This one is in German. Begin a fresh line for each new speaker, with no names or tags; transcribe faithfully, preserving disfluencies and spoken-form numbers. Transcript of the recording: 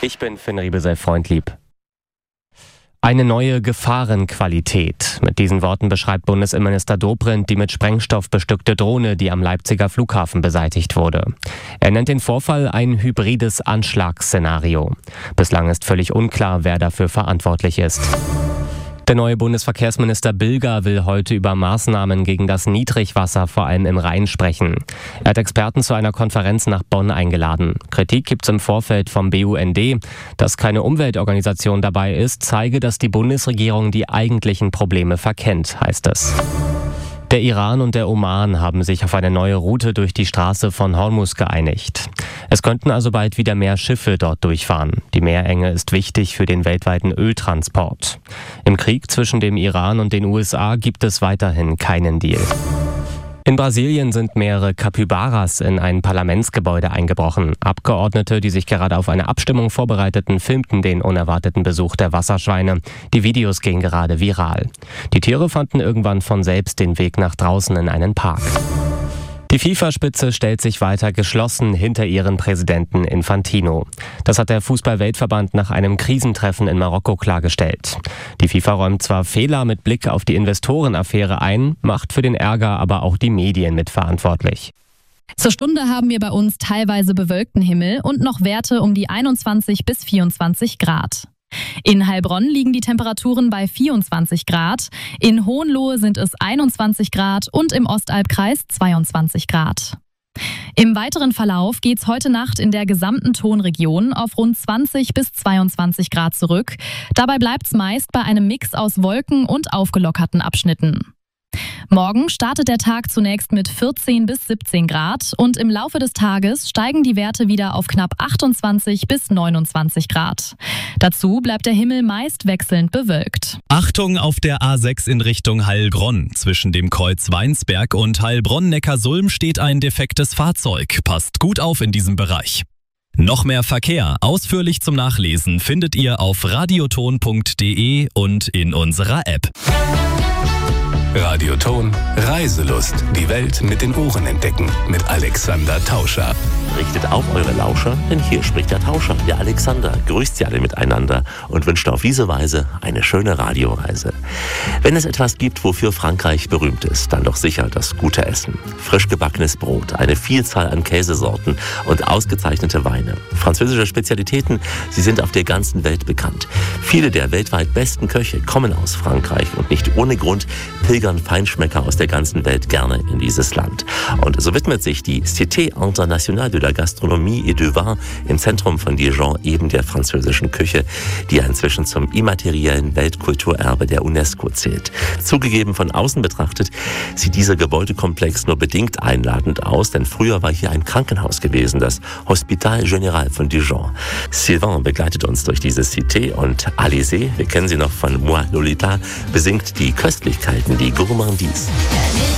Ich bin Finn Riebesell-Freundlieb. Eine neue Gefahrenqualität. Mit diesen Worten beschreibt Bundesinnenminister Dobrindt die mit Sprengstoff bestückte Drohne, die am Leipziger Flughafen beseitigt wurde. Er nennt den Vorfall ein hybrides Anschlagsszenario. Bislang ist völlig unklar, wer dafür verantwortlich ist. Der neue Bundesverkehrsminister Bilger will heute über Maßnahmen gegen das Niedrigwasser vor allem im Rhein sprechen. Er hat Experten zu einer Konferenz nach Bonn eingeladen. Kritik gibt's im Vorfeld vom B U N D. Dass keine Umweltorganisation dabei ist, zeige, dass die Bundesregierung die eigentlichen Probleme verkennt, heißt es. Der Iran und der Oman haben sich auf eine neue Route durch die Straße von Hormuz geeinigt. Es könnten also bald wieder mehr Schiffe dort durchfahren. Die Meerenge ist wichtig für den weltweiten Öltransport. Im Krieg zwischen dem Iran und den U S A gibt es weiterhin keinen Deal. In Brasilien sind mehrere Capybaras in ein Parlamentsgebäude eingebrochen. Abgeordnete, die sich gerade auf eine Abstimmung vorbereiteten, filmten den unerwarteten Besuch der Wasserschweine. Die Videos gehen gerade viral. Die Tiere fanden irgendwann von selbst den Weg nach draußen in einen Park. Die FIFA-Spitze stellt sich weiter geschlossen hinter ihren Präsidenten Infantino. Das hat der Fußball-Weltverband nach einem Krisentreffen in Marokko klargestellt. Die FIFA räumt zwar Fehler mit Blick auf die Investorenaffäre ein, macht für den Ärger aber auch die Medien mitverantwortlich.
Zur Stunde haben wir bei uns teilweise bewölkten Himmel und noch Werte um die einundzwanzig bis vierundzwanzig Grad. In Heilbronn liegen die Temperaturen bei vierundzwanzig Grad, in Hohenlohe sind es einundzwanzig Grad und im Ostalbkreis zweiundzwanzig Grad. Im weiteren Verlauf geht's heute Nacht in der gesamten Tonregion auf rund zwanzig bis zweiundzwanzig Grad zurück. Dabei bleibt's meist bei einem Mix aus Wolken und aufgelockerten Abschnitten. Morgen startet der Tag zunächst mit vierzehn bis siebzehn Grad und im Laufe des Tages steigen die Werte wieder auf knapp achtundzwanzig bis neunundzwanzig Grad. Dazu bleibt der Himmel meist wechselnd bewölkt.
Achtung auf der A sechs in Richtung Heilbronn. Zwischen dem Kreuz Weinsberg und Heilbronn-Neckarsulm steht ein defektes Fahrzeug. Passt gut auf in diesem Bereich. Noch mehr Verkehr, ausführlich zum Nachlesen, findet ihr auf radioton punkt de und in unserer App.
Radioton Reiselust. Die Welt mit den Ohren entdecken. Mit Alexander Tauscher.
Richtet auf eure Lauscher, denn hier spricht der Tauscher, der Alexander, grüßt sie alle miteinander und wünscht auf diese Weise eine schöne Radioreise. Wenn es etwas gibt, wofür Frankreich berühmt ist, dann doch sicher das gute Essen. Frisch gebackenes Brot, eine Vielzahl an Käsesorten und ausgezeichnete Weine. Französische Spezialitäten, sie sind auf der ganzen Welt bekannt. Viele der weltweit besten Köche kommen aus Frankreich und nicht ohne Grund pilgern Feinschmecker aus der ganzen Welt gerne in dieses Land. Und so widmet sich die Cité Internationale de la Gastronomie et du Vin im Zentrum von Dijon eben der französischen Küche, die inzwischen zum immateriellen Weltkulturerbe der UNESCO zählt. Zugegeben, von außen betrachtet sieht dieser Gebäudekomplex nur bedingt einladend aus, denn früher war hier ein Krankenhaus gewesen, das Hospital Général von Dijon. Sylvain begleitet uns durch diese Cité und Alizé, wir kennen sie noch von Moi Lolita, besingt die Köstlichkeiten, die Gourmandise.